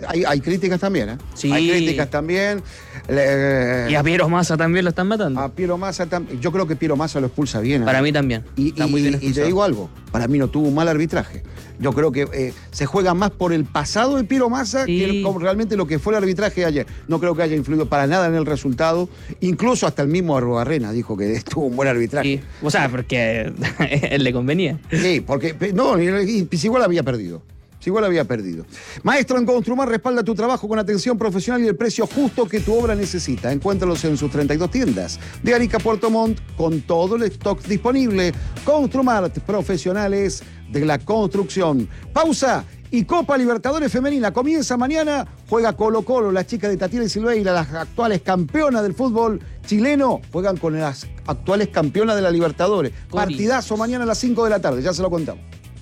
hay críticas también, ¿eh? Sí. Hay críticas también. Y a Piero Massa también lo están matando. A Piero Massa también. Yo creo que Piero Massa lo expulsa bien. Para mí también. Está muy bien expulsado. Y te digo algo, para mí no tuvo un mal arbitraje. Yo creo que se juega más por el pasado de Piero Massa que realmente lo que fue el arbitraje de ayer. No creo que haya influido para nada en el resultado. Incluso hasta el mismo Arruabarrena dijo que estuvo un buen arbitraje. Sí. O sea, porque él le convenía. Sí, porque no, igual había perdido. Igual había perdido. Maestro en Construmar respalda tu trabajo con atención profesional y el precio justo que tu obra necesita. Encuéntralos en sus 32 tiendas. De Arica a Puerto Montt, con todo el stock disponible. Construmar, profesionales de la construcción. Pausa. Y Copa Libertadores Femenina comienza mañana. Juega Colo-Colo, las chicas de Tatiana Silveira, las actuales campeonas del fútbol chileno, juegan con las actuales campeonas de la Libertadores. Partidazo mañana a las 5 de la tarde, ya se lo contamos.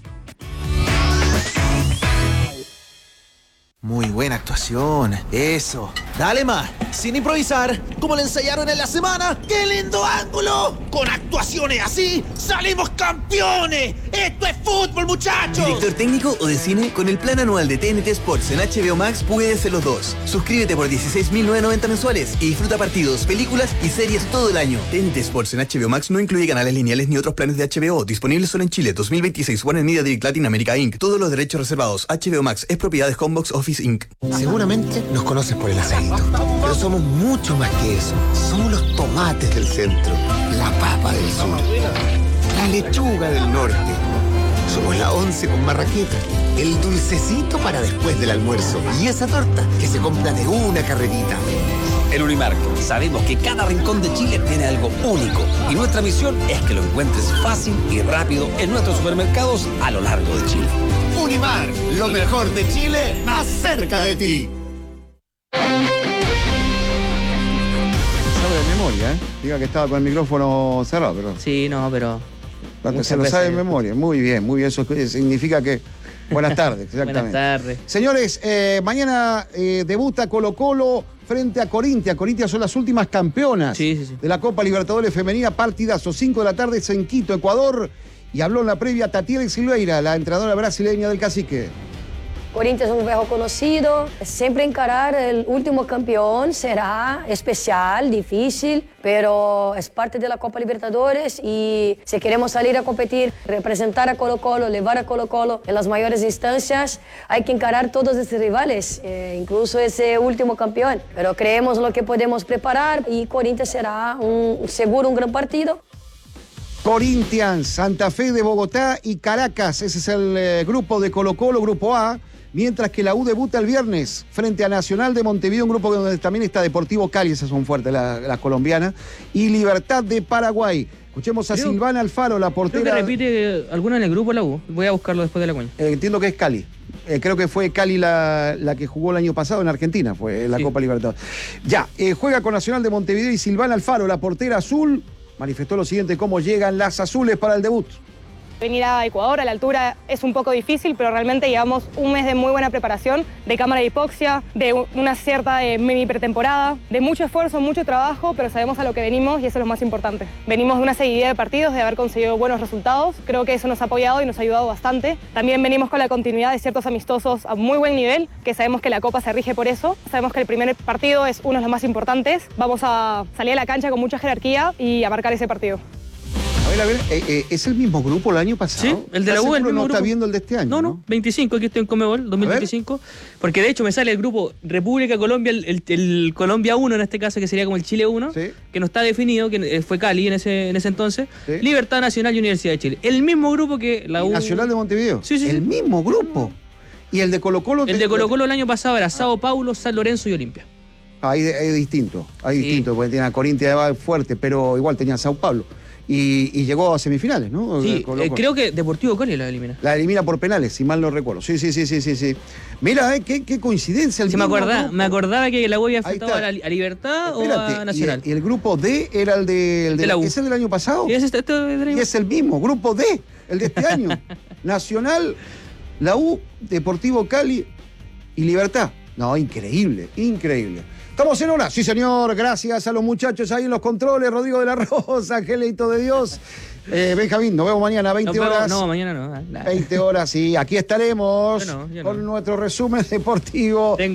Muy buena actuación, eso. Dale más, sin improvisar, como le ensayaron en la semana. ¡Qué lindo ángulo! Con actuaciones así, ¡salimos campeones! ¡Esto es fútbol, muchachos! ¿Director técnico o de cine? Con el plan anual de TNT Sports en HBO Max puedes ser los dos. Suscríbete por 16.990 mensuales y disfruta partidos, películas y series todo el año. TNT Sports en HBO Max no incluye canales lineales ni otros planes de HBO. Disponibles solo en Chile. 2026. Warner Media Direct Latin America Inc. Todos los derechos reservados. HBO Max es propiedad de Homebox Office Inc. Seguramente nos conoces por el aceito, pero somos mucho más que eso. Somos los tomates del centro, la papa del sur, la lechuga del norte. Somos la once con marraqueta, el dulcecito para después del almuerzo y esa torta que se compra de una carrerita. En Unimark sabemos que cada rincón de Chile tiene algo único y nuestra misión es que lo encuentres fácil y rápido en nuestros supermercados a lo largo de Chile. Unimark, lo mejor de Chile, más cerca de ti. Sabe de memoria, ¿eh? Diga que estaba con el micrófono cerrado, pero... Sí, no, pero... Se lo sabe de memoria, muy bien, eso significa que... Buenas tardes, exactamente. Buenas tardes. Señores, mañana debuta Colo-Colo frente a Corinthians. Corinthians son las últimas campeonas de la Copa Libertadores Femenina. Partidazo, 5 de la tarde en Quito, Ecuador. Y habló en la previa Tatiana Silveira, la entrenadora brasileña del Cacique. Corinthians es un viejo conocido, siempre encarar el último campeón será especial, difícil, pero es parte de la Copa Libertadores y si queremos salir a competir, representar a Colo-Colo, llevar a Colo-Colo en las mayores instancias, hay que encarar todos esos rivales, incluso ese último campeón, pero creemos lo que podemos preparar y Corinthians será seguro un gran partido. Corinthians, Santa Fe de Bogotá y Caracas, ese es el grupo de Colo-Colo, grupo A. Mientras que la U debuta el viernes frente a Nacional de Montevideo, un grupo donde también está Deportivo Cali, esas son fuertes las colombianas, y Libertad de Paraguay. Escuchemos a Silvana Alfaro, la portera. Creo que repite alguna en el grupo la U. Voy a buscarlo después de la cuña. Entiendo que es Cali. Creo que fue Cali la que jugó el año pasado en Argentina, fue la Copa Libertadores. Ya, juega con Nacional de Montevideo y Silvana Alfaro, la portera azul, manifestó lo siguiente: cómo llegan las azules para el debut. Venir a Ecuador a la altura es un poco difícil, pero realmente llevamos un mes de muy buena preparación, de cámara de hipoxia, de una cierta mini pretemporada, de mucho esfuerzo, mucho trabajo, pero sabemos a lo que venimos y eso es lo más importante. Venimos de una seguidilla de partidos, de haber conseguido buenos resultados, creo que eso nos ha apoyado y nos ha ayudado bastante. También venimos con la continuidad de ciertos amistosos a muy buen nivel, que sabemos que la Copa se rige por eso. Sabemos que el primer partido es uno de los más importantes, vamos a salir a la cancha con mucha jerarquía y a marcar ese partido. A ver, ¿es el mismo grupo el año pasado? Sí, el de la U, el mismo no grupo. Está viendo el de este año, No, 25, aquí estoy en Conmebol, 2025. Porque de hecho me sale el grupo República Colombia, el Colombia 1 en este caso, que sería como el Chile 1, que no está definido, que fue Cali en ese entonces. Libertad Nacional y Universidad de Chile. El mismo grupo que la U. Nacional de Montevideo. Sí. El mismo grupo. ¿Y el de Colo-Colo? El de Colo-Colo el año pasado era Sao Paulo, San Lorenzo y Olimpia. Ahí es distinto, porque tiene a Corinthians fuerte, pero igual tenía a Sao Paulo. Y llegó a semifinales, ¿no? Sí, creo que Deportivo Cali la elimina. La elimina por penales, si mal no recuerdo. Sí. Mira, qué coincidencia. Sí, me acordaba que la U había enfrentado a Libertad. Espérate, o a Nacional. Y el grupo D era el de la U. ¿Es el del año pasado? Y es el mismo, grupo D, el de este año. Nacional, la U, Deportivo Cali y Libertad. No, increíble. ¿Estamos en hora? Sí, señor. Gracias a los muchachos ahí en los controles. Rodrigo de la Rosa, Angelito de Dios. Benjamín, nos vemos mañana a 20 horas. No, mañana no. 20 horas, sí. Aquí estaremos con nuestro resumen deportivo.